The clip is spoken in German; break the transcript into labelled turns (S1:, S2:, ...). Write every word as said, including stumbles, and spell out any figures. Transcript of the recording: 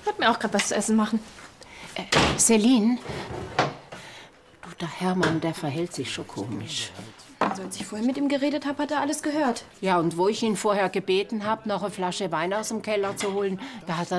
S1: wollte mir auch gerade was zu essen machen.
S2: Äh, Celine? Du, der Hermann, der verhält sich schon komisch.
S1: Also, als ich vorher mit ihm geredet habe, hat er alles gehört.
S2: Ja, und wo ich ihn vorher gebeten habe, noch eine Flasche Wein aus dem Keller zu holen, da hat er